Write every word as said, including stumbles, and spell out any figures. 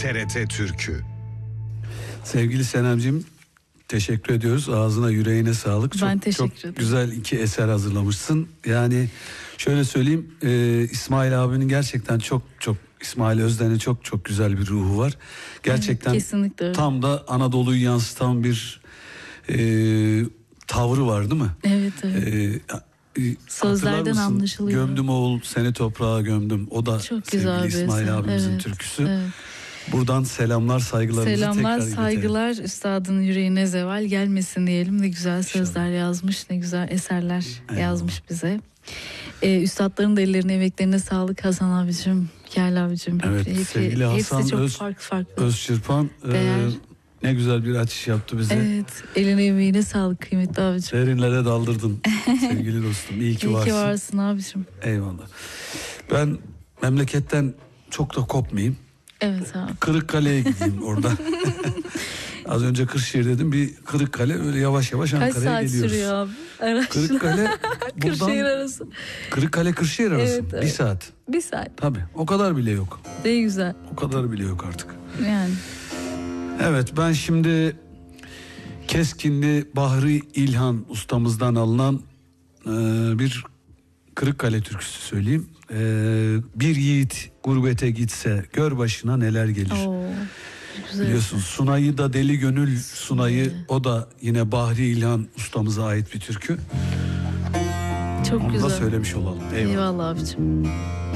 T R T Türkü. Sevgili Senemciğim, teşekkür ediyoruz. Ağzına yüreğine sağlık. Ben çok, teşekkür çok ederim. güzel iki eser hazırlamışsın. Yani şöyle söyleyeyim, e, İsmail abinin gerçekten çok çok İsmail Özden'in çok çok güzel bir ruhu var. Gerçekten Evet, kesinlikle öyle. Tam da Anadolu'yu yansıtan bir e, tavrı var değil mi? Evet evet. E, e, Sözlerden anlaşılıyor. Gömdüm oğul seni toprağa gömdüm. O da Çok sevgili güzel bir İsmail eser. abimizin Evet, türküsü. evet. Buradan selamlar saygılarımızı Selamlar tekrar saygılar iletelim. üstadın yüreğine zeval gelmesin diyelim. Ne güzel sözler İnşallah. yazmış, ne güzel eserler Eyvallah. yazmış bize. Ee, üstadların da ellerine emeklerine sağlık Hasan abicim, Yerli abicim. Evet, Hep- sevgili hepsi Hasan çok Öz- farklı farklı. Özçırpan e, Değer. ne güzel bir açış yaptı bize. Evet, eline emeğine sağlık kıymetli abicim. Derinlere daldırdın sevgili dostum. İyi ki İyi varsın. ki varsın abicim. Eyvallah. Ben memleketten çok da kopmayayım. Evet abi. Kırıkkale'ye gideyim orada. Az önce Kırşehir dedim, bir Kırıkkale, öyle yavaş yavaş Kaç Ankara'ya saat geliyoruz. sürüyor abi? Araçla. Kırıkkale Kırşehir buradan arası. Kırıkkale Kırşehir arası Evet, bir evet. saat. Bir saat. Tabii o kadar bile yok. Ne güzel. O kadar bile yok artık. Yani. Evet, ben şimdi Keskinli Bahri İlhan ustamızdan alınan e, bir Kırıkkale türküsü söyleyeyim. E, bir yiğit gurbete gitse gör başına neler gelir. Oo, güzel. Biliyorsun Sunay'ı da Deli Gönül Sunay'ı, o da yine Bahri İlhan ustamıza ait bir türkü. Çok Onu güzel. da söylemiş olalım. Eyvallah. Eyvallah abicim.